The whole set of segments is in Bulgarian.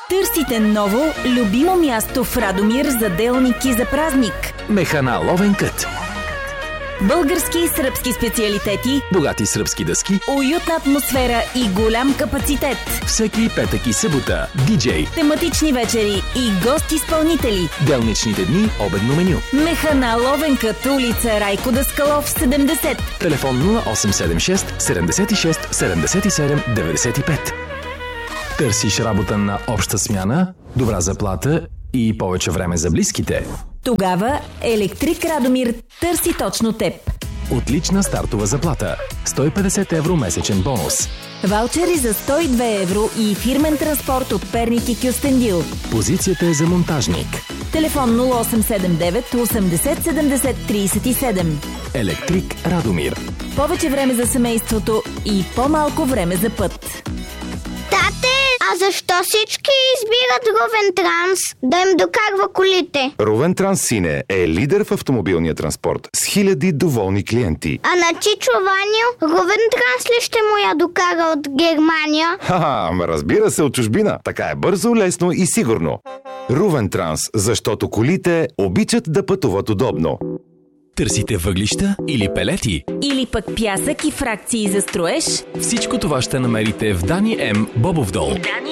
Търсите ново, любимо място в Радомир за делник и за празник. Механа Ловен кът. Български и сръбски специалитети, Богати сръбски дъски, уютна атмосфера и голям капацитет. всеки петък и събота, диджей, Тематични вечери и гост-изпълнители. делничните дни, обедно меню. Механа Ловен кът, улица Райко Даскалов, 70. Телефон 0876 76 77 95. Търсиш работа на обща смяна, добра заплата и повече време за близките? Тогава Електрик Радомир търси точно теб. Отлична стартова заплата. 150 евро месечен бонус. Ваучери за 102 евро и фирмен транспорт от Перник и Кюстендил. Позицията е за монтажник. Телефон 0879 80 70 37. Електрик Радомир. Повече време за семейството и по-малко време за път. Тате, а защо всички избират Ровен Транс да им докарва колите? Ровен Транс Сине е лидер в автомобилния транспорт с хиляди доволни клиенти. А на Чичо Ваню Ровен Транс ли ще му я докара от Германия? Ха-ха, разбира се, от чужбина. Така е бързо, лесно и сигурно. Ровен Транс, защото колите обичат да пътуват удобно. Търсите въглища или пелети? Или пък пясък и фракции за строеж? Всичко това ще намерите в Дани М. Бобовдол.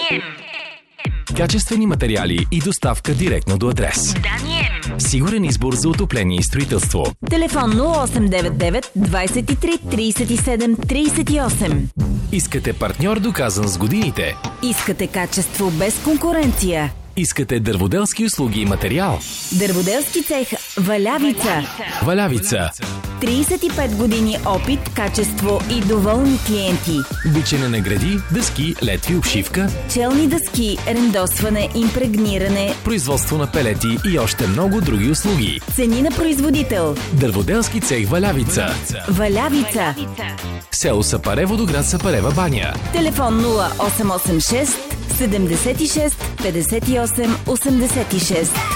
Качествени материали и доставка директно до адрес. Сигурен избор за отопление и строителство. Телефон 0899 23 37 38. Искате партньор доказан с годините? Искате качество без конкуренция? Искате дърводелски услуги и материал? Дърводелски цех Валявица. Валявица. 35 години опит, качество и доволни клиенти. Бичене на гради, дъски, летви, обшивка, Челни дъски, рендосване, импрегниране. производство на пелети и още много други услуги. Цени на производител. Дърводелски цех Валявица. Валявица. Село Сапарево до град Сапарева баня. Телефон 0886 76 58 86.